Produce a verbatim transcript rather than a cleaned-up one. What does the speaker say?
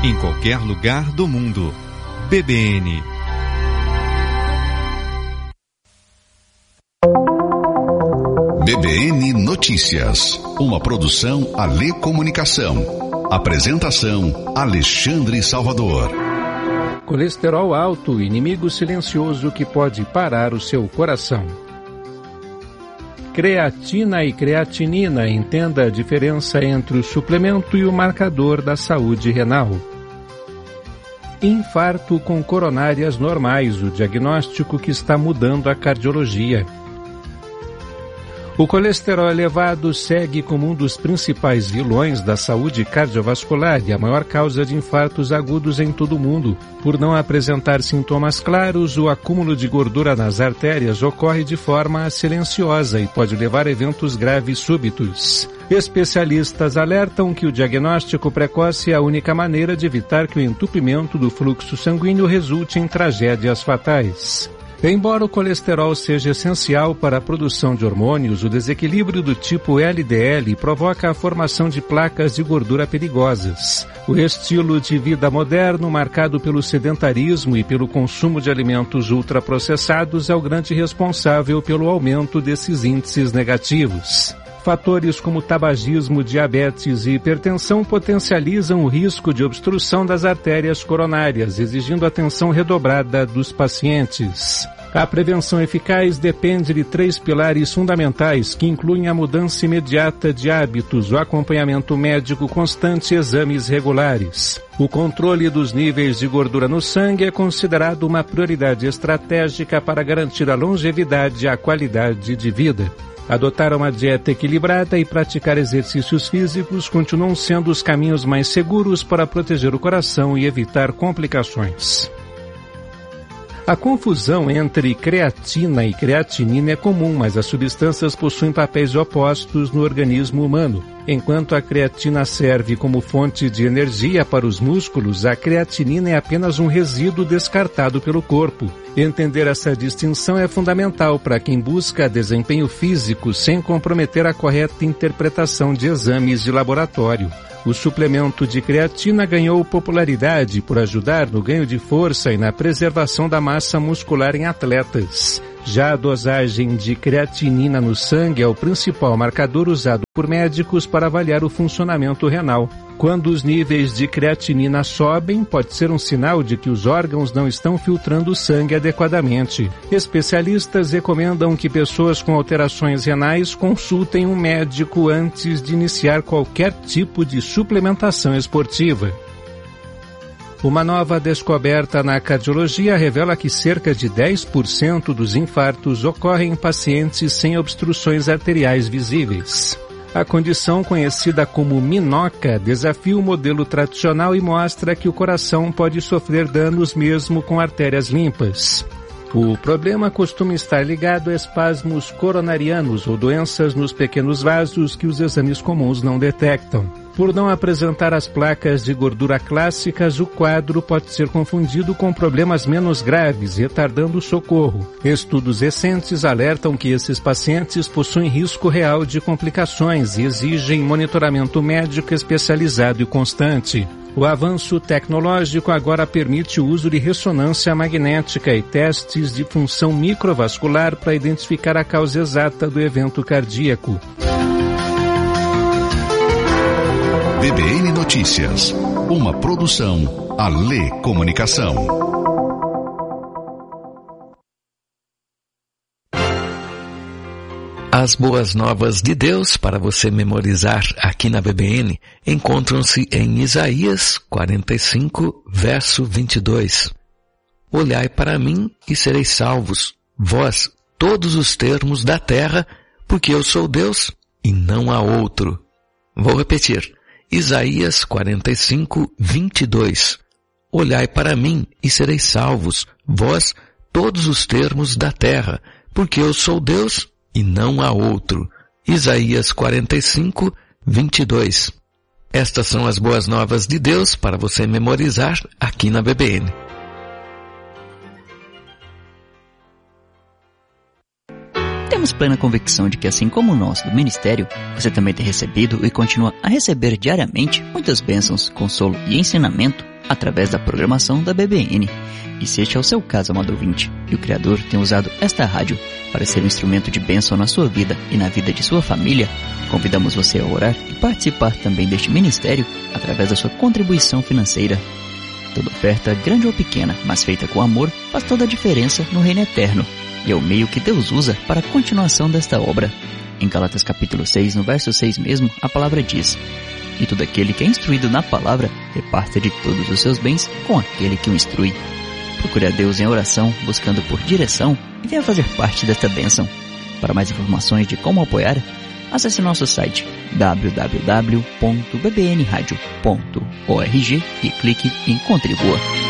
em qualquer lugar do mundo. B B N. B B N Notícias, uma produção Alê Comunicação. Apresentação Alexandre Salvador. Colesterol alto, inimigo silencioso que pode parar o seu coração. Creatina e creatinina, entenda a diferença entre o suplemento e o marcador da saúde renal. Infarto com coronárias normais, o diagnóstico que está mudando a cardiologia. O colesterol elevado segue como um dos principais vilões da saúde cardiovascular e a maior causa de infartos agudos em todo o mundo. Por não apresentar sintomas claros, o acúmulo de gordura nas artérias ocorre de forma silenciosa e pode levar a eventos graves súbitos. Especialistas alertam que o diagnóstico precoce é a única maneira de evitar que o entupimento do fluxo sanguíneo resulte em tragédias fatais. Embora o colesterol seja essencial para a produção de hormônios, o desequilíbrio do tipo L D L provoca a formação de placas de gordura perigosas. O estilo de vida moderno, marcado pelo sedentarismo e pelo consumo de alimentos ultraprocessados, é o grande responsável pelo aumento desses índices negativos. Fatores como tabagismo, diabetes e hipertensão potencializam o risco de obstrução das artérias coronárias, exigindo atenção redobrada dos pacientes. A prevenção eficaz depende de três pilares fundamentais, que incluem a mudança imediata de hábitos, o acompanhamento médico constante e exames regulares. O controle dos níveis de gordura no sangue é considerado uma prioridade estratégica para garantir a longevidade e a qualidade de vida. Adotar uma dieta equilibrada e praticar exercícios físicos continuam sendo os caminhos mais seguros para proteger o coração e evitar complicações. A confusão entre creatina e creatinina é comum, mas as substâncias possuem papéis opostos no organismo humano. Enquanto a creatina serve como fonte de energia para os músculos, a creatinina é apenas um resíduo descartado pelo corpo. Entender essa distinção é fundamental para quem busca desempenho físico sem comprometer a correta interpretação de exames de laboratório. O suplemento de creatina ganhou popularidade por ajudar no ganho de força e na preservação da massa muscular em atletas. Já a dosagem de creatinina no sangue é o principal marcador usado por médicos para avaliar o funcionamento renal. Quando os níveis de creatinina sobem, pode ser um sinal de que os órgãos não estão filtrando o sangue adequadamente. Especialistas recomendam que pessoas com alterações renais consultem um médico antes de iniciar qualquer tipo de suplementação esportiva. Uma nova descoberta na cardiologia revela que cerca de dez por cento dos infartos ocorrem em pacientes sem obstruções arteriais visíveis. A condição, conhecida como minoca, desafia o modelo tradicional e mostra que o coração pode sofrer danos mesmo com artérias limpas. O problema costuma estar ligado a espasmos coronarianos ou doenças nos pequenos vasos que os exames comuns não detectam. Por não apresentar as placas de gordura clássicas, o quadro pode ser confundido com problemas menos graves, retardando o socorro. Estudos recentes alertam que esses pacientes possuem risco real de complicações e exigem monitoramento médico especializado e constante. O avanço tecnológico agora permite o uso de ressonância magnética e testes de função microvascular para identificar a causa exata do evento cardíaco. B B N Notícias, uma produção Alê Comunicação. As boas novas de Deus para você memorizar aqui na B B N encontram-se em Isaías quarenta e cinco, verso vinte e dois. Olhai para mim e sereis salvos, vós, todos os termos da terra, porque eu sou Deus e não há outro. Vou repetir. Isaías quarenta e cinco, vinte e dois. Olhai para mim e sereis salvos, vós, todos os termos da terra, porque eu sou Deus e não há outro. Isaías quarenta e cinco, vinte e dois. Estas são as boas novas de Deus para você memorizar aqui na B B N. Temos plena convicção de que, assim como nós do Ministério, você também tem recebido e continua a receber diariamente muitas bênçãos, consolo e ensinamento através da programação da B B N. E se este é o seu caso, amado ouvinte, e o Criador tem usado esta rádio para ser um instrumento de bênção na sua vida e na vida de sua família, convidamos você a orar e participar também deste ministério através da sua contribuição financeira. Toda oferta, grande ou pequena, mas feita com amor, faz toda a diferença no reino eterno, e é o meio que Deus usa para a continuação desta obra. Em Gálatas capítulo seis, no verso seis mesmo, a palavra diz: e todo aquele que é instruído na palavra, reparta de todos os seus bens com aquele que o instrui. Procure a Deus em oração, buscando por direção, e venha fazer parte desta bênção. Para mais informações de como apoiar, acesse nosso site w w w ponto b b n radio ponto org e clique em Contribua.